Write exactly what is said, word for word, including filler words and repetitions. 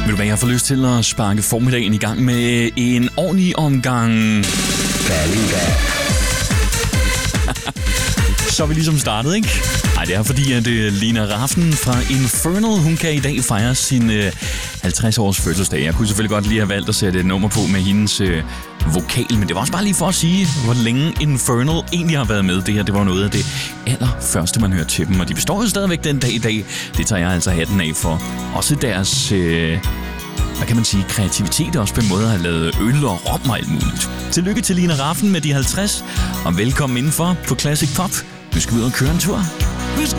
Vil du være, jeg får lyst til at sparke formiddagen i gang med en ordentlig omgang Falliga. Så er vi ligesom startet, ikke? Nej, det er fordi, at uh, Lina Rafn fra Infernal, hun kan i dag fejre sin uh, halvtreds års fødselsdag. Jeg kunne selvfølgelig godt lige have valgt at sætte et nummer på med hendes uh, vokal, men det var også bare lige for at sige, hvor længe Infernal egentlig har været med. Det her, det var noget af det allerførste, man hørte til dem, og de består jo stadigvæk den dag i dag. Det tager jeg altså hatten af for. Også deres... Uh, hvad kan man sige, kreativitet også på en måde at have lavet øl og rom og alt muligt. Tillykke til Lina Rafn med de halvtreds, og velkommen indenfor på Classic Pop. Nu skal vi ud og køre en tur.